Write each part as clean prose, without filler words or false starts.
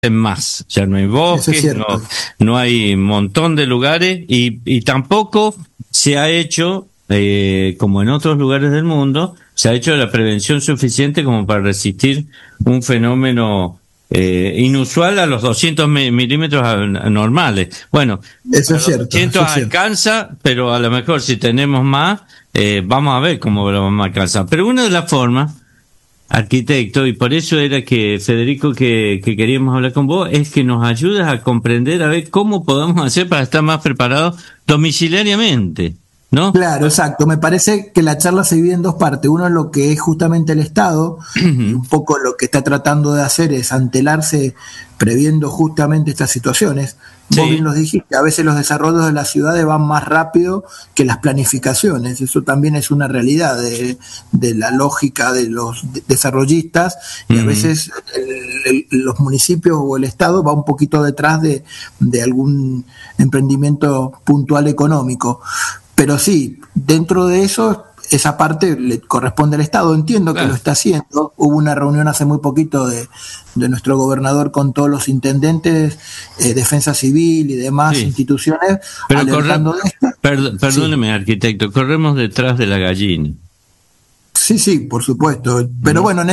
en más, ya no hay Eso es bosques, cierto. no hay un montón de lugares y tampoco se ha hecho, como en otros lugares del mundo, se ha hecho la prevención suficiente como para resistir un fenómeno inusual a los 200 milímetros normales. Bueno, Eso a es los cierto, 200 eso es cierto. alcanza, pero a lo mejor si tenemos más, vamos a ver cómo lo vamos a alcanzar. Pero una de las formas, arquitecto, y por eso era que, Federico, que queríamos hablar con vos, es que nos ayudas a comprender, a ver cómo podemos hacer para estar más preparados domiciliariamente, ¿no? Claro, exacto. Me parece que la charla se divide en dos partes. Uno es lo que es justamente el Estado, y un poco lo que está tratando de hacer es antelarse previendo justamente estas situaciones. Vos bien Sí, los dijiste, a veces los desarrollos de las ciudades van más rápido que las planificaciones. Eso también es una realidad de la lógica de los desarrollistas, y a veces los municipios o el Estado va un poquito detrás de algún emprendimiento puntual económico. Pero sí, dentro de eso, esa parte le corresponde al Estado. Entiendo que lo claro. está haciendo. Hubo una reunión hace muy poquito de nuestro gobernador con todos los intendentes, Defensa Civil y demás Sí. instituciones, Pero alertando de esto. Sí. perdóneme, arquitecto, corremos detrás de la gallina. Sí, sí, por supuesto. Pero bueno,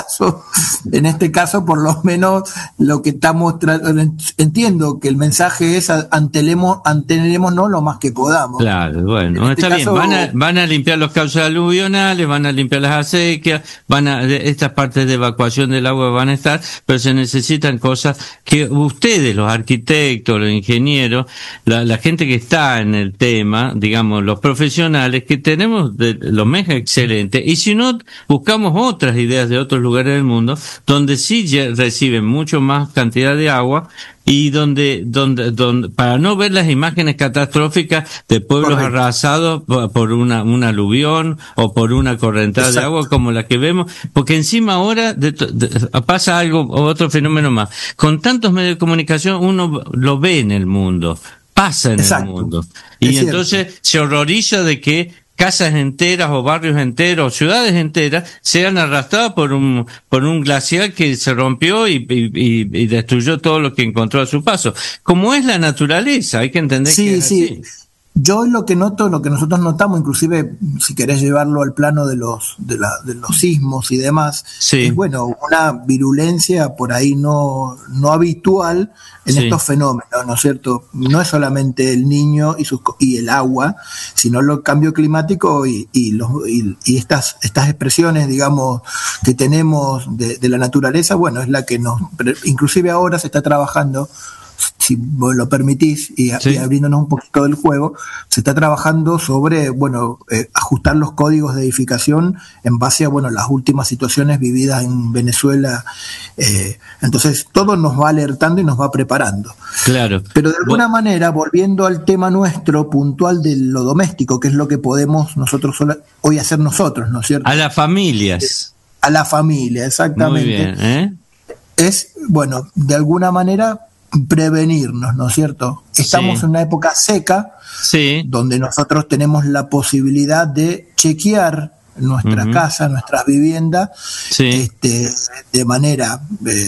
en este caso, por lo menos lo que estamos entiendo que el mensaje es antenémonos lo más que podamos. Claro, En bueno, este está bien. caso, Van a limpiar los cauces aluvionales, van a limpiar las acequias, estas partes de evacuación del agua van a estar, pero se necesitan cosas que ustedes, los arquitectos, los ingenieros, la gente que está en el tema, digamos, los profesionales, que tenemos los mega excelentes, y si no, buscamos otras ideas de otros lugares del mundo, donde sí reciben mucho más cantidad de agua, y donde, para no ver las imágenes catastróficas de pueblos correcto. arrasados por un aluvión o por una correntada de Exacto. agua como la que vemos, porque encima ahora pasa algo, otro fenómeno más. Con tantos medios de comunicación uno lo ve en el mundo, pasa en el Exacto. mundo, Es y cierto. entonces se horroriza de que casas enteras o barrios enteros, ciudades enteras, sean arrastradas por un glaciar que se rompió y destruyó todo lo que encontró a su paso. Como es la naturaleza, hay que entender que Sí, es sí. así. Yo lo que noto, lo que nosotros notamos, inclusive si querés llevarlo al plano de los sismos y demás, es Sí, bueno, una virulencia por ahí no habitual en sí, estos fenómenos, ¿no es cierto? No es solamente el Niño y el agua, sino el cambio climático y estas expresiones, digamos, que tenemos de la naturaleza, bueno, es la que inclusive ahora se está trabajando, si vos lo permitís, y sí. abriéndonos un poquito del juego, se está trabajando sobre, bueno, ajustar los códigos de edificación en base a, bueno, las últimas situaciones vividas en Venezuela. Entonces, todo nos va alertando y nos va preparando. Claro. Pero de alguna manera, volviendo al tema nuestro puntual de lo doméstico, que es lo que podemos nosotros hoy hacer nosotros, ¿no es cierto? A las familias. A la familia, Muy exactamente. bien, ¿eh? Es, bueno, de alguna manera prevenirnos, ¿no es cierto? Estamos Sí, en una época seca, sí, donde nosotros tenemos la posibilidad de chequear nuestra casa, nuestras viviendas, sí, de manera,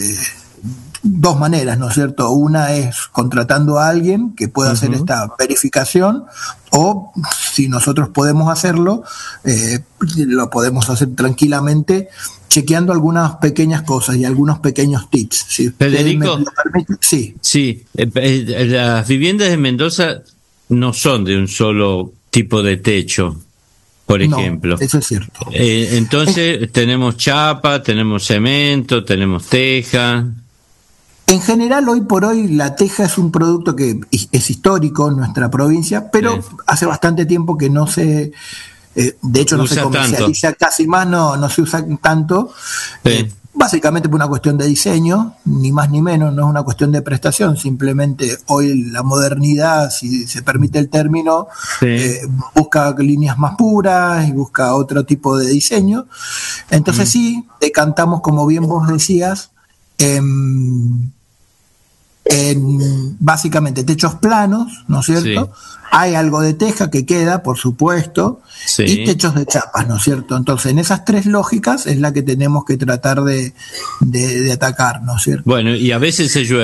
dos maneras, ¿no es cierto? Una es contratando a alguien que pueda hacer esta verificación, o si nosotros podemos hacerlo, lo podemos hacer tranquilamente chequeando algunas pequeñas cosas y algunos pequeños tips. Si usted Federico. me lo permite, sí. Sí, las viviendas de Mendoza no son de un solo tipo de techo, por No, ejemplo. eso es cierto. Entonces tenemos chapa, tenemos cemento, tenemos teja. En general, hoy por hoy, la teja es un producto que es histórico en nuestra provincia, pero Sí. hace bastante tiempo que no se... de hecho, no se Usa comercializa casi más, no se usa tanto. Sí. Básicamente por una cuestión de diseño, ni más ni menos, no es una cuestión de prestación, simplemente hoy la modernidad, si se permite el término, Sí. busca líneas más puras y busca otro tipo de diseño. Entonces sí, decantamos, como bien vos decías, en básicamente techos planos, ¿no es cierto? Sí. Hay algo de teja que queda, por supuesto, sí. Y techos de chapas, ¿no es cierto? Entonces, en esas tres lógicas es la que tenemos que tratar de atacar, ¿no es cierto? Bueno, y a veces se llueve.